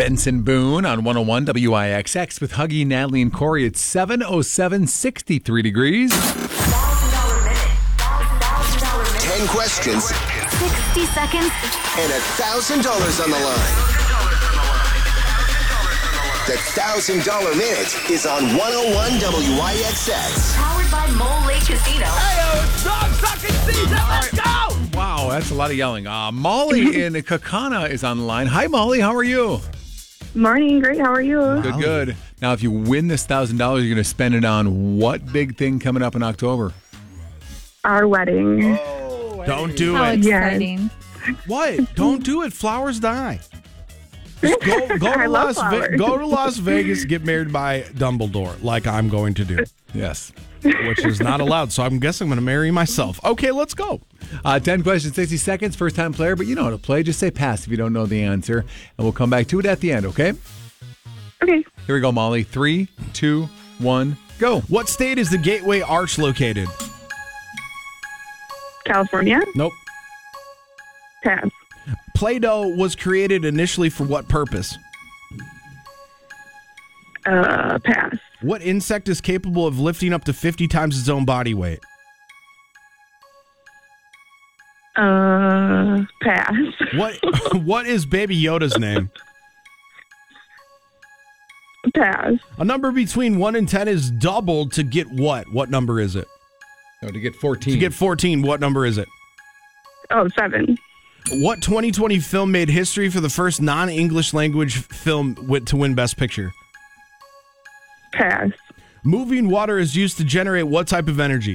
Benson Boone on 101 WIXX with Huggy, Natalie, and Corey. It's 7:07, 63 degrees. $1,000 minute. 10 questions 60 seconds. and $1,000 on the line. The $1,000 minute is on 101 WIXX. Powered by Mole Lake Casino. Wow, that's a lot of yelling. Molly in Kakana is on the line. Hi, Molly. How are you? Morning, great. How are you? Good, good. Now, if you win this $1,000, you're going to spend it on what big thing coming up in October? Our wedding. Don't do How it. exciting. What? Don't do it. Flowers die. Just go I to love flowers. Go to Las Vegas, get married by Dumbledore, like I'm going to do, Yes. which is not allowed. So I'm guessing I'm going to marry myself. Okay, let's go. 10 questions, 60 seconds. First time player, but you know how to play. Just say pass if you don't know the answer, and we'll come back to it at the end, okay? Okay. Here we go, Molly. 3, 2, 1, go. What state is the Gateway Arch located? California. Nope. Pass. Play-Doh was created initially for what purpose? Pass. What insect is capable of lifting up to 50 times its own body weight? Pass. What is Baby Yoda's name? Pass. A number between 1 and 10 is doubled to get what? What number is it? No, to get 14. To get 14, what number is it? Oh, 7. What 2020 film made history for the first non-English language film to win Best Picture? Pass. Moving water is used to generate what type of energy?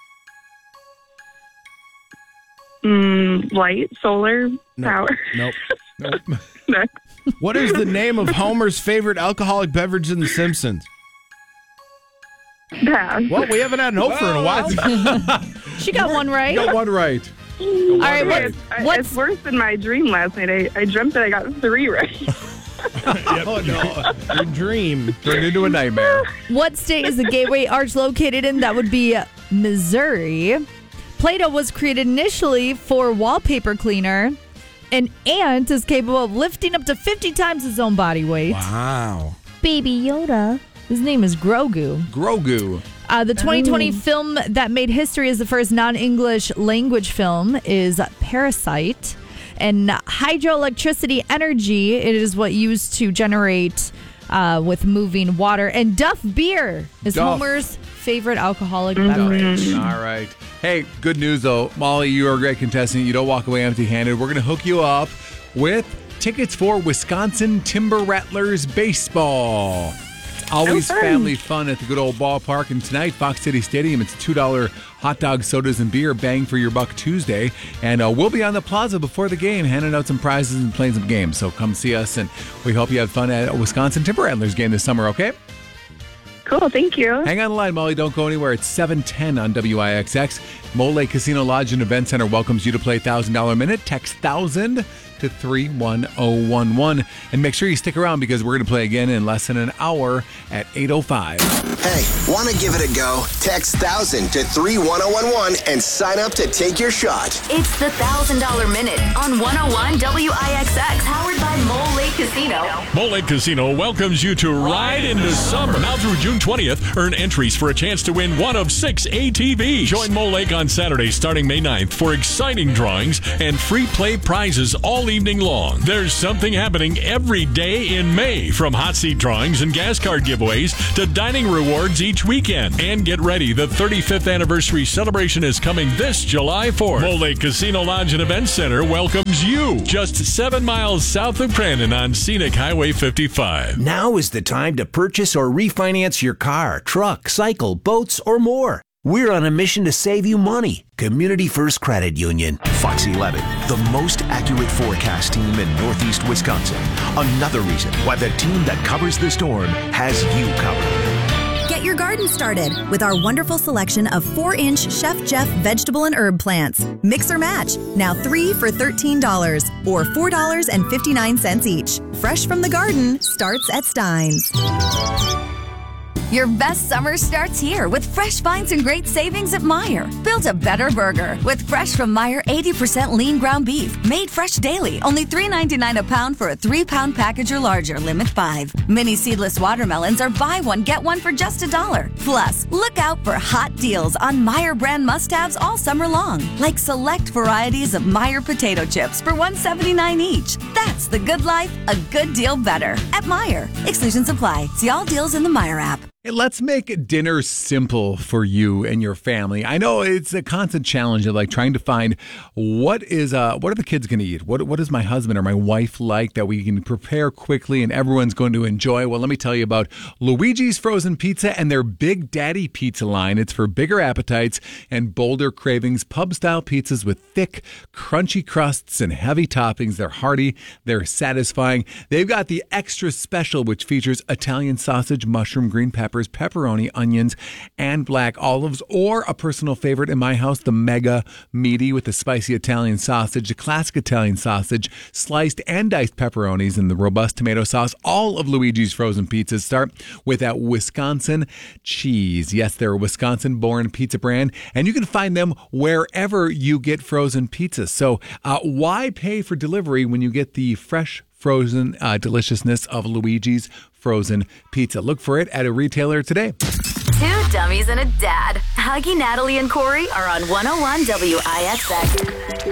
Light, solar, power. Nope. Next. What is the name of Homer's favorite alcoholic beverage in The Simpsons? Pass. Well, we haven't had an Oprah in a while. She got one right. Got one right. All right, It's what's worse than my dream last night. I dreamt that I got 3 right. Oh, no. Your dream. Turned into a nightmare. what state is the Gateway Arch located in? That would be Missouri. Play-Doh was created initially for wallpaper cleaner. An ant is capable of lifting up to 50 times its own body weight. Wow. Baby Yoda. His name is Grogu. Grogu. The 2020 film that made history as the first non-English language film is Parasite. And hydroelectricity energy, it is what used to generate with moving water. And Duff beer is Duff. Homer's favorite alcoholic beverage. All right. Hey, good news, though. Molly, you are a great contestant. You don't walk away empty-handed. We're going to hook you up with tickets for Wisconsin Timber Rattlers baseball. Always family fun at the good old ballpark. And tonight, Fox City Stadium, it's $2 hot dogs, sodas, and beer. Bang for your buck Tuesday. And we'll be on the plaza before the game, handing out some prizes and playing some games. So come see us, and we hope you had fun at a Wisconsin Timber Rattlers game this summer, okay? Cool, thank you. Hang on the line, Molly. Don't go anywhere. It's 7:10 on WIXX. Mole Lake Casino Lodge and Event Center welcomes you to play $1,000 minute. Text 1,000 to 31011. And make sure you stick around because we're going to play again in less than an hour at 8:05. Hey, want to give it a go? Text 1,000 to 31011 and sign up to take your shot. It's the $1,000 minute on 101 WIXX. Powered by Mole Lake Casino. Mole Lake Casino welcomes you to Ride into Summer. Now through June 20th, earn entries for a chance to win one of 6 ATVs. Join Mole Lake on Saturday starting May 9th for exciting drawings and free play prizes all evening long. There's something happening every day in May, from hot seat drawings and gas card giveaways to dining rewards each weekend. And get ready, the 35th anniversary celebration is coming this July 4th. Mole Lake Casino Lodge and Event Center welcomes you just 7 miles south of Crandon on Scenic Highway 55. Now is the time to purchase or refinance your car, truck, cycle, boats, or more. We're on a mission to save you money. Community First Credit Union. Fox 11, the most accurate forecast team in Northeast Wisconsin. Another reason why the team that covers the storm has you covered. Get your garden started with our wonderful selection of 4-inch Chef Jeff vegetable and herb plants. Mix or match. Now 3 for $13 or $4.59 each. Fresh from the garden starts at Stein's. Your best summer starts here with fresh finds and great savings at Meijer. Build a better burger with fresh from Meijer 80% lean ground beef. Made fresh daily. Only $3.99 a pound for a 3-pound package or larger. Limit 5. Mini seedless watermelons are buy one, get one for just $1. Plus, look out for hot deals on Meijer brand must-haves all summer long. Like select varieties of Meijer potato chips for $1.79 each. That's the good life, a good deal better. At Meijer. Exclusions apply. See all deals in the Meijer app. Hey, let's make dinner simple for you and your family. I know it's a constant challenge of like trying to find what are the kids going to eat? What does my husband or my wife like that we can prepare quickly and everyone's going to enjoy? Well, let me tell you about Luigi's Frozen Pizza and their Big Daddy Pizza line. It's for bigger appetites and bolder cravings. Pub-style pizzas with thick, crunchy crusts and heavy toppings. They're hearty. They're satisfying. They've got the extra special, which features Italian sausage, mushroom, green peppers, pepperoni, onions, and black olives, or a personal favorite in my house, the mega meaty with the spicy Italian sausage, the classic Italian sausage, sliced and diced pepperonis, and the robust tomato sauce. All of Luigi's Frozen Pizzas start with that Wisconsin cheese. Yes, they're a Wisconsin-born pizza brand, and you can find them wherever you get frozen pizzas. So why pay for delivery when you get the fresh frozen deliciousness of Luigi's Frozen Pizza? Look for it at a retailer today. 2 dummies and a dad. Huggy, Natalie, and Corey are on 101 WIXX.